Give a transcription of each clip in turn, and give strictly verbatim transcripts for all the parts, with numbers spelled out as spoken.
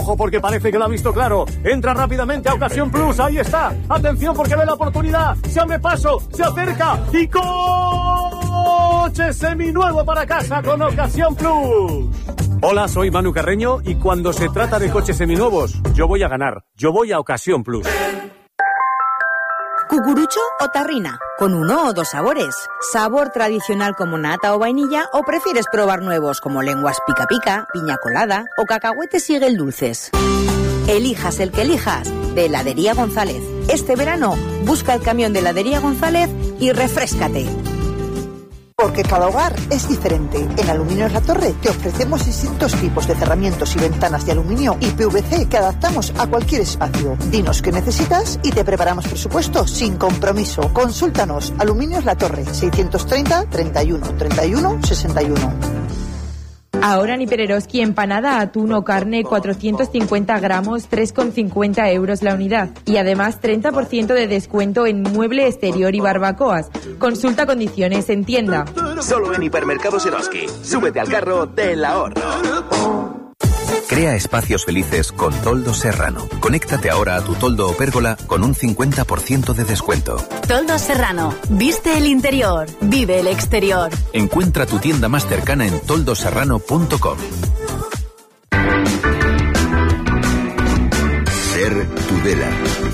Ojo, porque parece que lo ha visto claro. Entra rápidamente a Ocasión Plus. Ahí está. Atención, porque ve la oportunidad. Se abre paso, se acerca y coche seminuevo para casa con Ocasión Plus. Hola, soy Manu Carreño y cuando se trata de coches seminuevos, yo voy a ganar. Yo voy a Ocasión Plus. ¿Cucurucho o tarrina? ¿Con uno o dos sabores? ¿Sabor tradicional como nata o vainilla o prefieres probar nuevos como lenguas pica pica, piña colada o cacahuetes y dulces? Elijas el que elijas, de Heladería González. Este verano, busca el camión de Heladería González y refréscate. Porque cada hogar es diferente. En Aluminios La Torre te ofrecemos distintos tipos de cerramientos y ventanas de aluminio y P V C que adaptamos a cualquier espacio. Dinos qué necesitas y te preparamos presupuesto sin compromiso. Consúltanos. Aluminios La Torre, seiscientos treinta, treinta y uno, treinta y uno, sesenta y uno. Ahora en Hipereroski empanada, atún o carne cuatrocientos cincuenta gramos, tres con cincuenta euros la unidad. Y además treinta por ciento de descuento en mueble exterior y barbacoas. Consulta condiciones en tienda. Solo en Hipermercados Eroski. Súbete al carro del ahorro. Crea espacios felices con Toldo Serrano. Conéctate ahora a tu toldo o pérgola con un cincuenta por ciento de descuento. Toldo Serrano. Viste el interior. Vive el exterior. Encuentra tu tienda más cercana en toldo serrano punto com. Ser Tudela.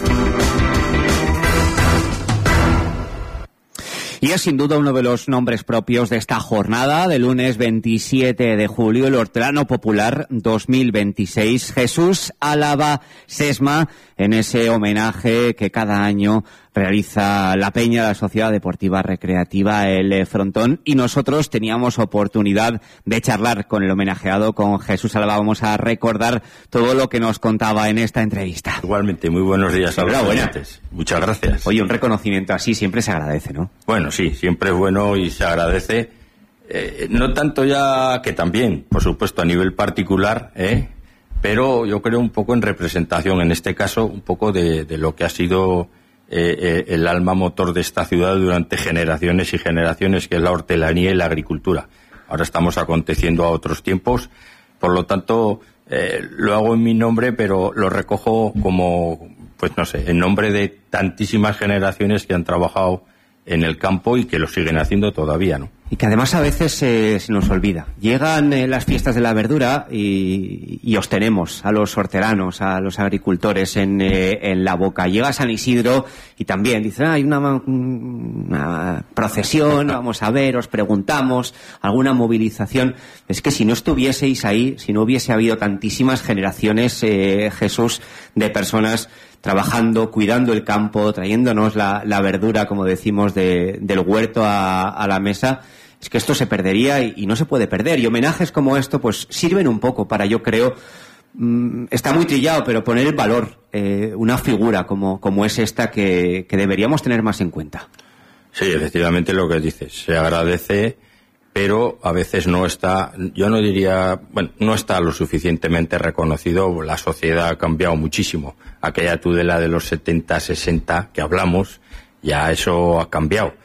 Y es sin duda uno de los nombres propios de esta jornada de lunes veintisiete de julio, el Hortelano Popular dos mil veintiséis. Jesús Álava Sesma, en ese homenaje que cada año realiza la Peña, la Sociedad Deportiva Recreativa El Frontón, y nosotros teníamos oportunidad de charlar con el homenajeado, con Jesús Álava. Vamos a recordar todo lo que nos contaba en esta entrevista. Igualmente, muy buenos días a los oyentes. Muchas gracias. Oye, un reconocimiento así siempre se agradece, ¿no? Bueno, sí, siempre es bueno y se agradece. Eh, no tanto ya que también, por supuesto, a nivel particular, ¿eh? Pero yo creo un poco en representación, en este caso, un poco de, de lo que ha sido eh, eh, el alma motor de esta ciudad durante generaciones y generaciones, que es la hortelaría y la agricultura. Ahora estamos aconteciendo a otros tiempos, por lo tanto, eh, lo hago en mi nombre, pero lo recojo como, pues no sé, en nombre de tantísimas generaciones que han trabajado en el campo y que lo siguen haciendo todavía, ¿no? Y que además a veces eh, se nos olvida. Llegan eh, las fiestas de la verdura y, y os tenemos a los hortelanos, a los agricultores en, eh, en la boca. Llega San Isidro y también dicen, ah, hay una, una procesión, vamos a ver, os preguntamos, alguna movilización. Es que si no estuvieseis ahí, si no hubiese habido tantísimas generaciones, eh, Jesús, de personas trabajando, cuidando el campo, trayéndonos la, la verdura, como decimos, de, del huerto a, a la mesa, es que esto se perdería y, y no se puede perder. Y homenajes como esto, pues sirven un poco para, yo creo, mmm, está muy trillado, pero poner en valor eh, una figura como, como es esta que, que deberíamos tener más en cuenta. Sí, efectivamente lo que dices, se agradece, pero a veces no está, yo no diría, bueno, no está lo suficientemente reconocido. La sociedad ha cambiado muchísimo. Aquella Tudela de los setenta, sesenta que hablamos, ya eso ha cambiado.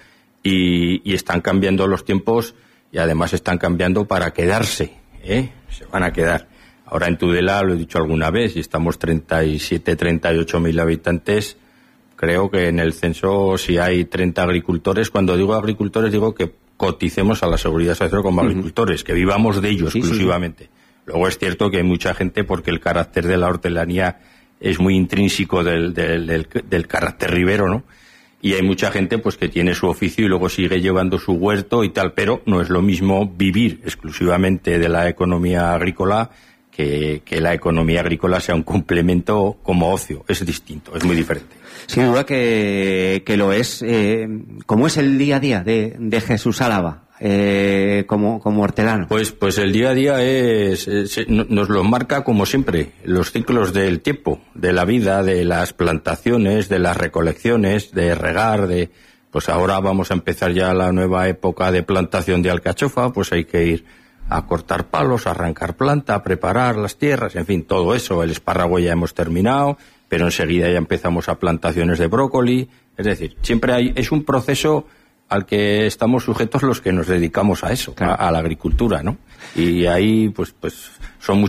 Y, y están cambiando los tiempos y además están cambiando para quedarse, ¿eh? Se van a quedar. Ahora en Tudela, lo he dicho alguna vez, y estamos treinta y siete, treinta y ocho mil habitantes. Creo que en el censo, si hay treinta agricultores, cuando digo agricultores digo que coticemos a la Seguridad Social como agricultores, uh-huh. que vivamos de ellos sí, exclusivamente. Sí, sí. Luego es cierto que hay mucha gente, porque el carácter de la hortelaría es muy intrínseco del, del, del, del carácter ribero, ¿no? Y hay mucha gente pues que tiene su oficio y luego sigue llevando su huerto y tal, pero no es lo mismo vivir exclusivamente de la economía agrícola que, que la economía agrícola sea un complemento como ocio. Es distinto, es muy diferente. Sin duda que, que lo es. Eh, ¿Cómo es el día a día de, de Jesús Álava eh, como, como hortelano? Pues, pues el día a día es, es, nos lo marca como siempre, los ciclos del tiempo, de la vida, de las plantaciones, de las recolecciones, de regar, de pues ahora vamos a empezar ya la nueva época de plantación de alcachofa, pues hay que ir a cortar palos, a arrancar planta, a preparar las tierras, en fin, todo eso. El espárrago ya hemos terminado, pero enseguida ya empezamos a plantaciones de brócoli. Es decir, siempre hay, es un proceso al que estamos sujetos los que nos dedicamos a eso, claro. a, a la agricultura, ¿no? Y ahí, pues, pues, son muchos